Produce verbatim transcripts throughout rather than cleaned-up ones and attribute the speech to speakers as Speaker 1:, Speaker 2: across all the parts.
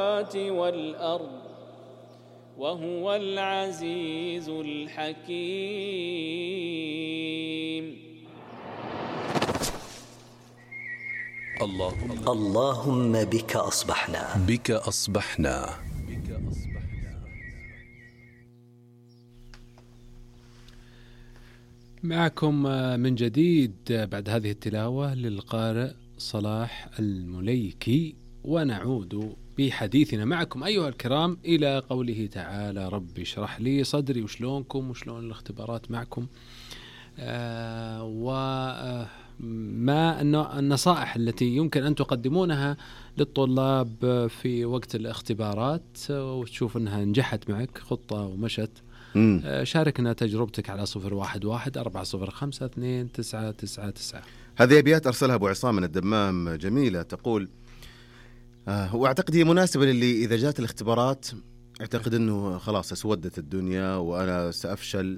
Speaker 1: والأرض وهو العزيز الحكيم.
Speaker 2: اللهم اللهم بك أصبحنا
Speaker 3: بك أصبحنا
Speaker 4: معكم من جديد بعد هذه التلاوة للقارئ صلاح المليكي، ونعود بحديثنا معكم أيها الكرام إلى قوله تعالى: رب اشرح لي صدري. وشلونكم وشلون الاختبارات معكم؟ آه وما النصائح التي يمكن أن تقدمونها للطلاب في وقت الاختبارات وتشوف أنها نجحت معك خطة ومشت؟ آه شاركنا تجربتك على صفر واحد واحد أربعة صفر خمسة اثنين تسعة تسعة تسعة.
Speaker 5: هذه أبيات أرسلها أبو عصام من الدمام، جميلة، تقول آه وأعتقد هي مناسبة للي إذا جات الاختبارات أعتقد أنه خلاص اسودت الدنيا وأنا سأفشل،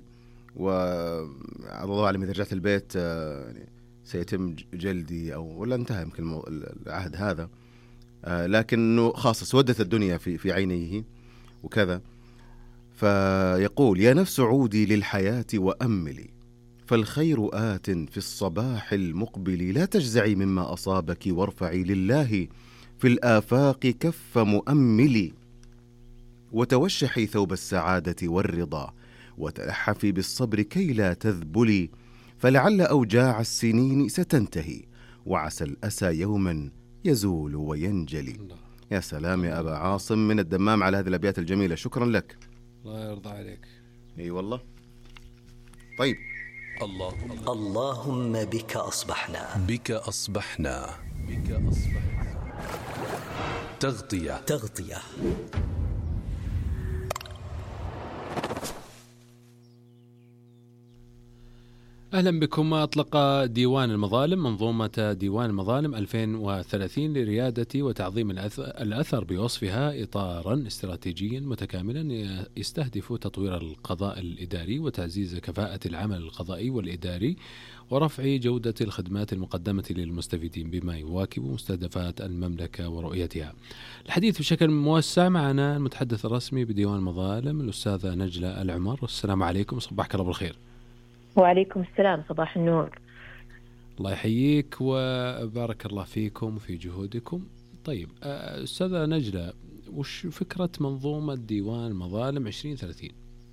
Speaker 5: والله أعلم إذا رجعت البيت آه سيتم جلدي أو ولا انتهى يمكن العهد هذا، آه لكنه خلاص اسودت الدنيا في في عينيه وكذا. فيقول: يا نفس عودي للحياة وأملي، فالخير آت في الصباح المقبل، لا تجزعي مما أصابك وارفعي لله في الآفاق كف مؤملي، وتوشحي ثوب السعادة والرضا، وتلحفي بالصبر كي لا تذبلي، فلعل أوجاع السنين ستنتهي، وعسى الأسى يوما يزول وينجلي. يا سلام يا أبا عاصم من الدمام على هذه الأبيات الجميلة، شكرا لك.
Speaker 4: الله يرضى عليك.
Speaker 5: اي والله. طيب،
Speaker 2: اللهم اللهم بك أصبحنا
Speaker 3: بك أصبحنا بك أصبحنا تغطية
Speaker 2: تغطية
Speaker 4: أهلا بكم. أطلق ديوان المظالم منظومة ديوان المظالم ألفين وثلاثين لريادة وتعظيم الأثر بوصفها إطارا استراتيجيا متكاملا يستهدف تطوير القضاء الإداري وتعزيز كفاءة العمل القضائي والإداري ورفع جودة الخدمات المقدمة للمستفيدين بما يواكب مستهدفات المملكة ورؤيتها. الحديث بشكل موسع معنا المتحدث الرسمي بديوان المظالم الأستاذة نجلة العمر. السلام عليكم، صباحك الله بالخير.
Speaker 6: وعليكم السلام، صباح النور.
Speaker 4: الله يحييك وبارك الله فيكم وفي جهودكم. طيب أستاذة نجلة، وش فكرة منظومة ديوان المظالم عشرين ثلاثين؟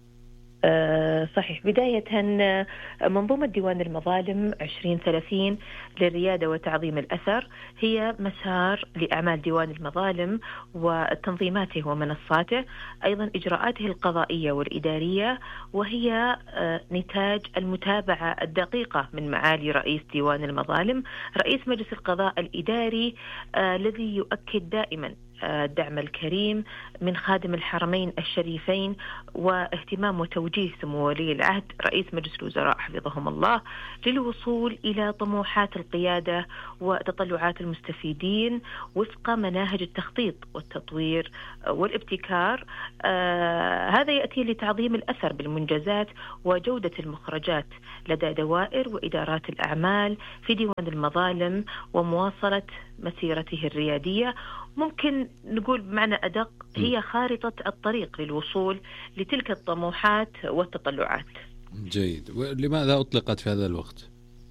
Speaker 6: أه صحيح. بداية منظومة ديوان المظالم عشرين ثلاثين للريادة وتعظيم الأثر هي مسار لأعمال ديوان المظالم وتنظيماته ومنصاته، أيضا إجراءاته القضائية والإدارية، وهي أه نتاج المتابعة الدقيقة من معالي رئيس ديوان المظالم رئيس مجلس القضاء الإداري أه الذي يؤكد دائما الدعم الكريم من خادم الحرمين الشريفين واهتمام وتوجيه سمو ولي العهد رئيس مجلس الوزراء حفظهم الله للوصول إلى طموحات القيادة وتطلعات المستفيدين وفق مناهج التخطيط والتطوير والابتكار. آه هذا يأتي لتعظيم الأثر بالمنجزات وجودة المخرجات لدى دوائر وإدارات الأعمال في ديوان المظالم ومواصلة مسيرته الريادية. ممكن نقول بمعنى أدق هي خارطة الطريق للوصول لتلك الطموحات والتطلعات.
Speaker 4: جيد. ولماذا أطلقت في هذا الوقت؟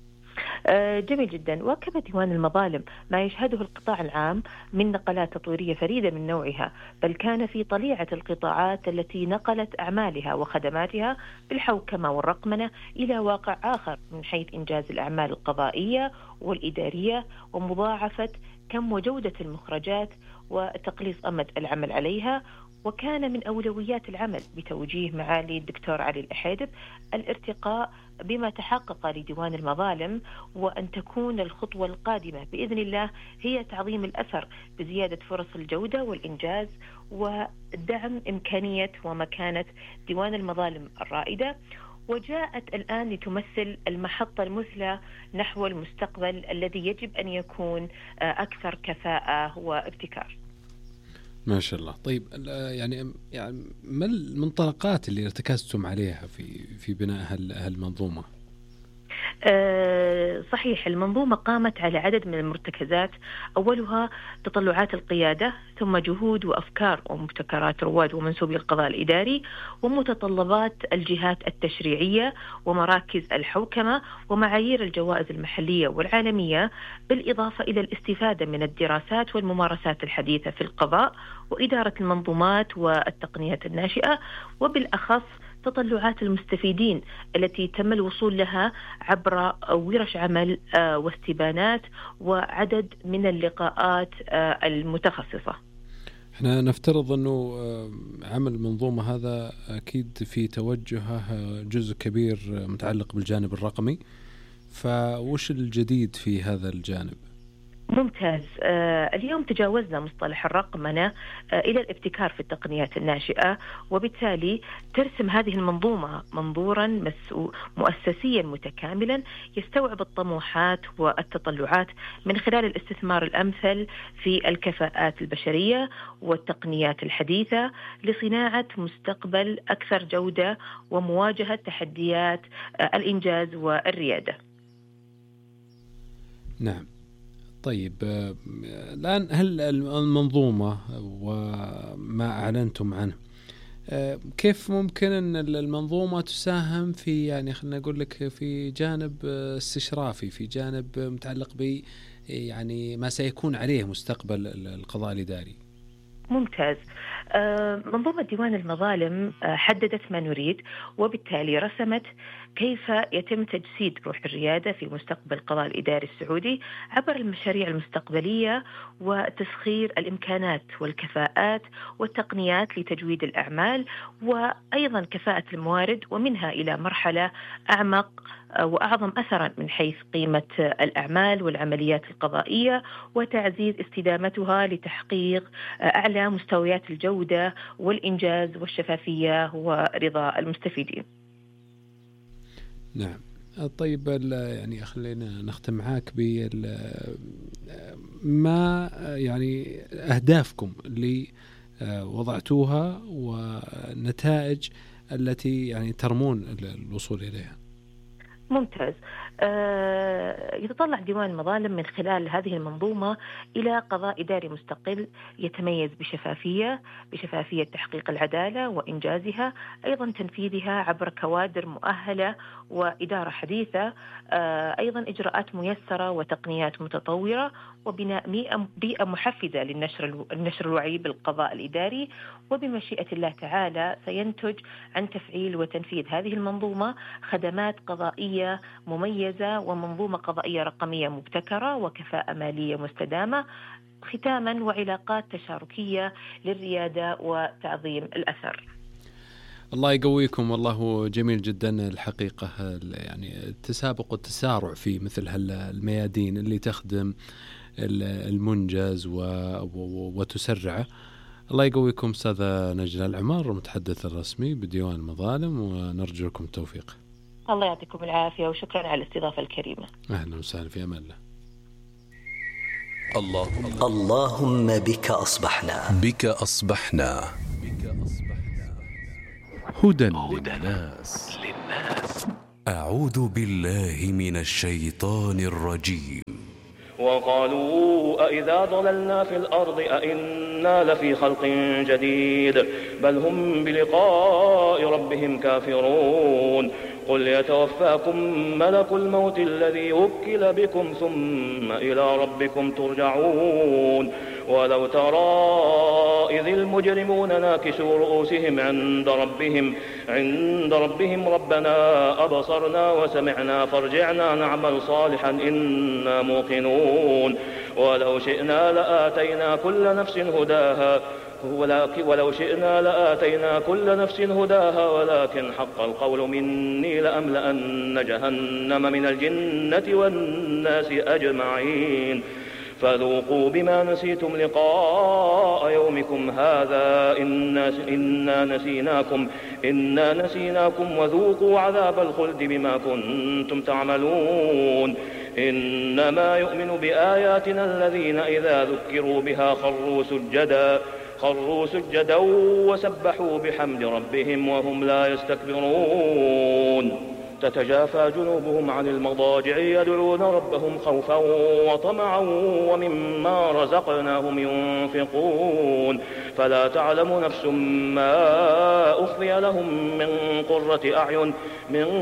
Speaker 6: جميل جدا. واكب ديوان المظالم ما يشهده القطاع العام من نقلات تطويرية فريدة من نوعها، بل كان في طليعة القطاعات التي نقلت أعمالها وخدماتها بالحوكمة والرقمنة إلى واقع آخر من حيث إنجاز الأعمال القضائية والإدارية ومضاعفة كم وجودة المخرجات وتقليص أمد العمل عليها. وكان من أولويات العمل بتوجيه معالي الدكتور علي الأحيدب الارتقاء بما تحقق لديوان المظالم، وأن تكون الخطوة القادمة بإذن الله هي تعظيم الأثر بزيادة فرص الجودة والإنجاز ودعم إمكانية ومكانة ديوان المظالم الرائدة، وجاءت الآن لتمثل المحطة المثلى نحو المستقبل الذي يجب أن يكون أكثر كفاءة وابتكار.
Speaker 4: ما شاء الله. طيب يعني يعني ما المنطلقات اللي ارتكزتم عليها في في بناء هالمنظومة؟
Speaker 6: صحيح، المنظومة قامت على عدد من المرتكزات، أولها تطلعات القيادة، ثم جهود وأفكار ومبتكرات رواد ومنسوبي القضاء الإداري، ومتطلبات الجهات التشريعية ومراكز الحوكمة ومعايير الجوائز المحلية والعالمية، بالإضافة إلى الاستفادة من الدراسات والممارسات الحديثة في القضاء وإدارة المنظومات والتقنيات الناشئة، وبالأخص تطلعات المستفيدين التي تم الوصول لها عبر ورش عمل واستبانات وعدد من اللقاءات المتخصصة.
Speaker 4: احنا نفترض أنه عمل المنظومة هذا أكيد في توجهه جزء كبير متعلق بالجانب الرقمي، فوش الجديد في هذا الجانب؟
Speaker 6: ممتاز. آه اليوم تجاوزنا مصطلح الرقمنة آه إلى الابتكار في التقنيات الناشئة، وبالتالي ترسم هذه المنظومة منظورا مؤسسيا متكاملا يستوعب الطموحات والتطلعات من خلال الاستثمار الأمثل في الكفاءات البشرية والتقنيات الحديثة لصناعة مستقبل أكثر جودة ومواجهة تحديات آه الإنجاز والريادة.
Speaker 4: نعم. طيب الآن هل المنظومة وما أعلنتم عنه كيف ممكن أن المنظومة تساهم في، يعني خلنا نقول لك، في جانب استشرافي، في جانب متعلق ب يعني ما سيكون عليه مستقبل القضاء الإداري؟
Speaker 6: ممتاز. منظومة ديوان المظالم حددت ما نريد، وبالتالي رسمت كيف يتم تجسيد روح الريادة في مستقبل القضاء الإداري السعودي عبر المشاريع المستقبلية وتسخير الإمكانات والكفاءات والتقنيات لتجويد الأعمال، وأيضا كفاءة الموارد، ومنها إلى مرحلة أعمق وأعظم أثرا من حيث قيمة الأعمال والعمليات القضائية وتعزيز استدامتها لتحقيق أعلى مستويات الجودة والإنجاز والشفافية ورضا المستفيدين.
Speaker 4: نعم. طيب يعني خلينا نختم معاك ب ما يعني أهدافكم اللي وضعتوها ونتائج التي يعني ترمون الوصول إليها.
Speaker 6: ممتاز. أه يتطلع ديوان المظالم من خلال هذه المنظومة إلى قضاء إداري مستقل يتميز بشفافية بشفافية تحقيق العدالة وإنجازها، أيضا تنفيذها عبر كوادر مؤهلة وإدارة حديثة، أه أيضا إجراءات ميسرة وتقنيات متطورة، وبناء بيئة محفزة للنشر النشر الوعي بالقضاء الإداري. وبمشيئة الله تعالى سينتج عن تفعيل وتنفيذ هذه المنظومة خدمات قضائية مميزة ومنظومة قضائية رقمية مبتكرة وكفاءة مالية مستدامة، ختاما وعلاقات تشاركية للريادة وتعظيم الأثر.
Speaker 4: الله يقويكم، والله جميل جدا الحقيقة، يعني التسابق والتسارع في مثل هالميادين اللي تخدم المنجز وتسرعه. الله يقويكم أستاذة نجلاء العمار، المتحدث الرسمي بديوان المظالم، ونرجو لكم التوفيق.
Speaker 6: الله يعطيكم العافية، وشكرا على الاستضافة الكريمة.
Speaker 4: أهلا وسهلا، في أمان الله.
Speaker 3: اللهم
Speaker 2: اللهم بك أصبحنا
Speaker 3: بك أصبحنا هدى للناس. أعوذ بالله من الشيطان الرجيم.
Speaker 1: وقالوا أإذا ضللنا في الأرض أإنا لفي خلق جديد بل هم بلقاء ربهم كافرون قل يتوفاكم ملك الموت الذي وكل بكم ثم إلى ربكم ترجعون ولو ترى إذ المجرمون ناكسوا رؤوسهم عند ربهم عند ربهم ربنا أبصرنا وسمعنا فارجعنا نعمل صالحا إنا موقنون ولو شئنا لآتينا كل نفس هداها ولو شئنا لآتينا كل نفس هداها ولكن حق القول مني لأملأن جهنم من الجنة والناس أجمعين فذوقوا بما نسيتم لقاء يومكم هذا إنا, إنا نسيناكم إنا نسيناكم وذوقوا عذاب الخلد بما كنتم تعملون إنما يؤمن بآياتنا الذين إذا ذكروا بها خروا سجدا خروا سجدا وسبحوا بحمد ربهم وهم لا يستكبرون تتجافى جنوبهم عن المضاجع يدعون ربهم خوفا وطمعا ومما رزقناهم ينفقون فلا تعلم نفس ما أخفي لهم من قرة أعين من